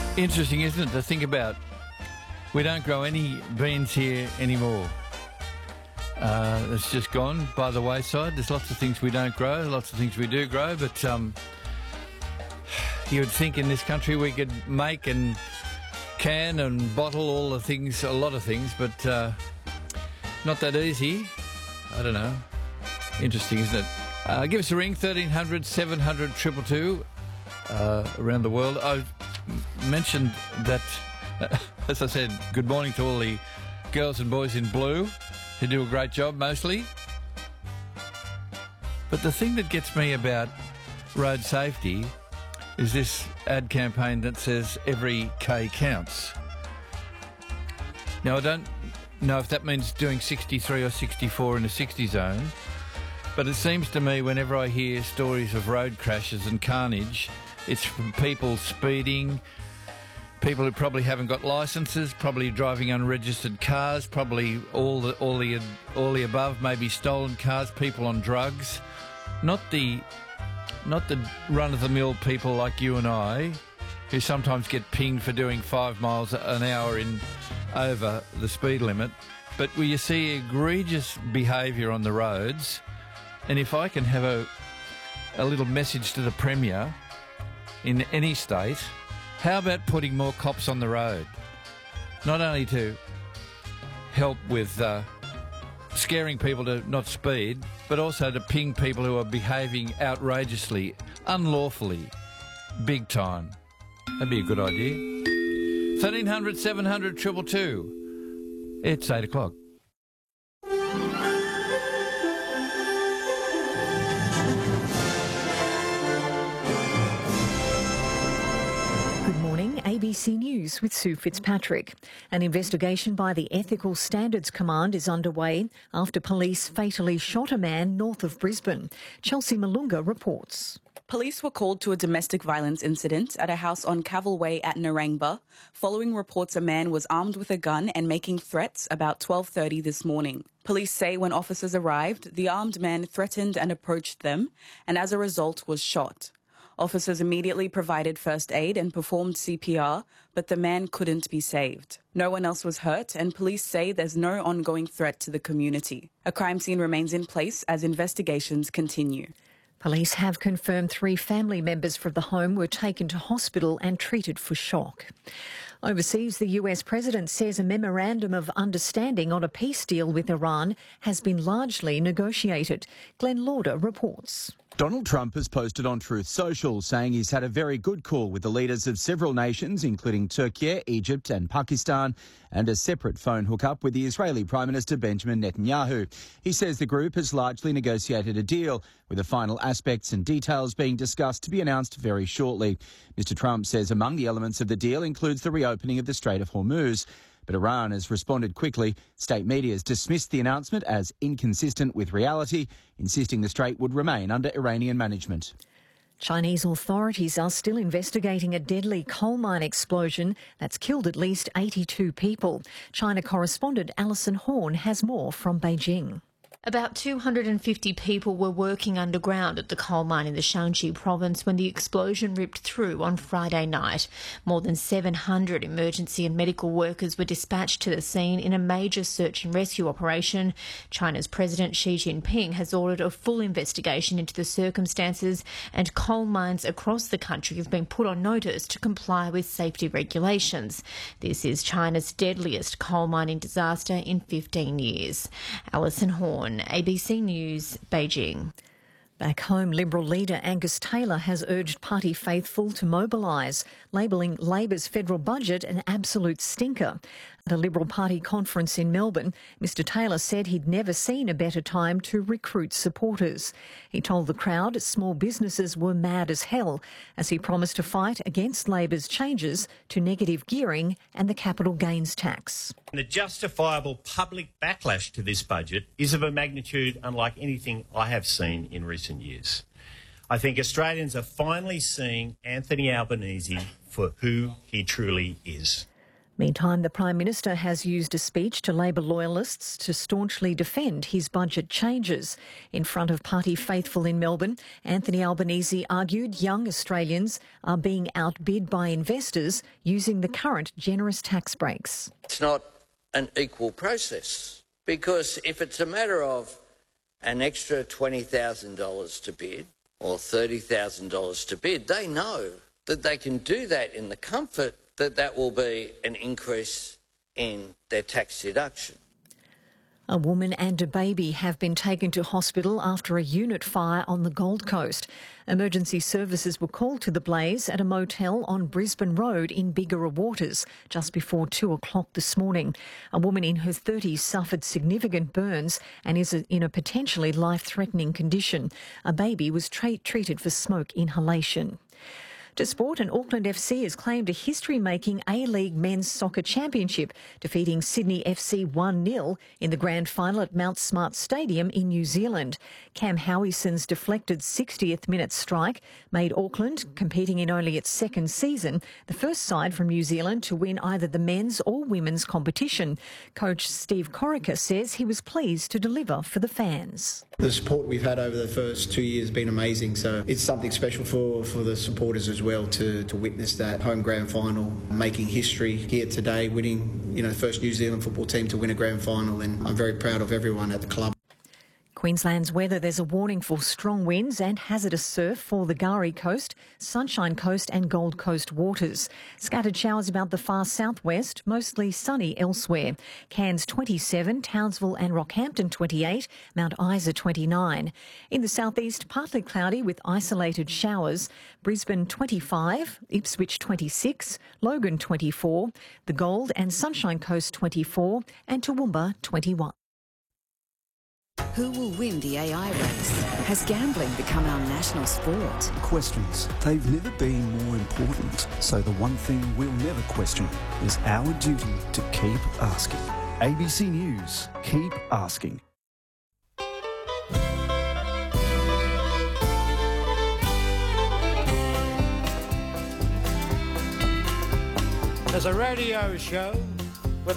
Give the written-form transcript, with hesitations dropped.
Interesting, isn't it, to think about? We don't grow any beans here anymore. It's just gone by the wayside. There's lots of things we don't grow, lots of things we do grow, but you would think in this country we could make and can and bottle all the things, a lot of things, but not that easy. I don't know. Interesting, isn't it? Give us a ring, 1300 700 222 around the world. I mentioned that, as I said, good morning to all the girls and boys in blue who do a great job mostly. But the thing that gets me about road safety is this ad campaign that says every K counts. Now, I don't know if that means doing 63 or 64 in a 60 zone, but it seems to me whenever I hear stories of road crashes and carnage, it's from people speeding, people who probably haven't got licences, probably driving unregistered cars, probably all the above, maybe stolen cars, people on drugs, not the run-of-the-mill people like you and I, who sometimes get pinged for doing 5 miles an hour in over the speed limit, but where you see egregious behaviour on the roads. And if I can have a little message to the Premier in any state, how about putting more cops on the road? Not only to help with scaring people to not speed, but also to ping people who are behaving outrageously, unlawfully, big time. That'd be a good idea. 1300 700 222. It's 8 o'clock. ABC News with Sue Fitzpatrick. An investigation by the Ethical Standards Command is underway after police fatally shot a man north of Brisbane. Chelsea Malunga reports. Police were called to a domestic violence incident at a house on Cavill Way at Narangba, following reports a man was armed with a gun and making threats about 12:30 this morning. Police say when officers arrived, the armed man threatened and approached them, and as a result was shot. Officers immediately provided first aid and performed CPR, but the man couldn't be saved. No one else was hurt, and police say there's no ongoing threat to the community. A crime scene remains in place as investigations continue. Police have confirmed 3 family members from the home were taken to hospital and treated for shock. Overseas, the US president says a memorandum of understanding on a peace deal with Iran has been largely negotiated. Glenn Lauder reports. Donald Trump has posted on Truth Social saying he's had a very good call with the leaders of several nations, including Turkey, Egypt and Pakistan, and a separate phone hookup with the Israeli Prime Minister Benjamin Netanyahu. He says the group has largely negotiated a deal, with the final aspects and details being discussed to be announced very shortly. Mr. Trump says among the elements of the deal includes the reopening of the Strait of Hormuz. But Iran has responded quickly. State media has dismissed the announcement as inconsistent with reality, insisting the strait would remain under Iranian management. Chinese authorities are still investigating a deadly coal mine explosion that's killed at least 82 people. China correspondent Alison Horn has more from Beijing. About 250 people were working underground at the coal mine in the Shanxi province when the explosion ripped through on Friday night. More than 700 emergency and medical workers were dispatched to the scene in a major search and rescue operation. China's President Xi Jinping has ordered a full investigation into the circumstances, and coal mines across the country have been put on notice to comply with safety regulations. This is China's deadliest coal mining disaster in 15 years. Alison Horn, ABC News, Beijing. Back home, Liberal leader Angus Taylor has urged party faithful to mobilise, labelling Labor's federal budget an absolute stinker. At a Liberal Party conference in Melbourne, Mr Taylor said he'd never seen a better time to recruit supporters. He told the crowd small businesses were mad as hell, as he promised to fight against Labor's changes to negative gearing and the capital gains tax. The justifiable public backlash to this budget is of a magnitude unlike anything I have seen in recent years. I think Australians are finally seeing Anthony Albanese for who he truly is. Meantime, the Prime Minister has used a speech to Labor loyalists to staunchly defend his budget changes. In front of party faithful in Melbourne, Anthony Albanese argued young Australians are being outbid by investors using the current generous tax breaks. It's not an equal process, because if it's a matter of an extra $20,000 to bid or $30,000 to bid, they know that they can do that in the comfort that will be an increase in their tax deduction. A woman and a baby have been taken to hospital after a unit fire on the Gold Coast. Emergency services were called to the blaze at a motel on Brisbane Road in Bigara Waters just before 2 o'clock this morning. A woman in her 30s suffered significant burns and is in a potentially life-threatening condition. A baby was treated for smoke inhalation. To sport, and Auckland FC has claimed a history-making A-League Men's Soccer Championship, defeating Sydney FC 1-0 in the grand final at Mount Smart Stadium in New Zealand. Cam Howieson's deflected 60th minute strike made Auckland, competing in only its second season, the first side from New Zealand to win either the men's or women's competition. Coach Steve Corica says he was pleased to deliver for the fans. The support we've had over the first 2 years has been amazing, so it's something special for the supporters as well to witness that home grand final, making history here today, winning, the first New Zealand football team to win a grand final, and I'm very proud of everyone at the club. Queensland's weather, there's a warning for strong winds and hazardous surf for the Gari Coast, Sunshine Coast and Gold Coast waters. Scattered showers about the far southwest, mostly sunny elsewhere. Cairns 27, Townsville and Rockhampton 28, Mount Isa 29. In the southeast, partly cloudy with isolated showers. Brisbane 25, Ipswich 26, Logan 24, the Gold and Sunshine Coast 24 and Toowoomba 21. Who will win the AI race? Has gambling become our national sport? Questions. They've never been more important. So the one thing we'll never question is our duty to keep asking. ABC News. Keep asking. There's a radio show